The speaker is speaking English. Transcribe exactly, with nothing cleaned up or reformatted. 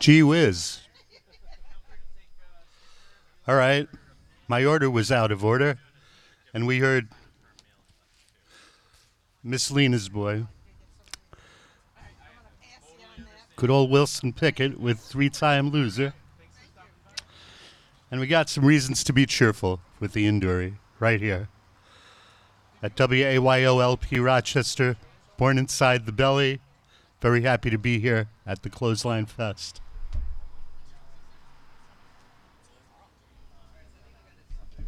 Gee whiz. All right. My order was out of order, and we heard Miss Lena's Boy. Good old Wilson Pickett with three-time loser. And we got some reasons to be cheerful with the Indoori right here. At W A Y O L P Rochester, born inside the belly. Very happy to be here at the Clothesline Fest.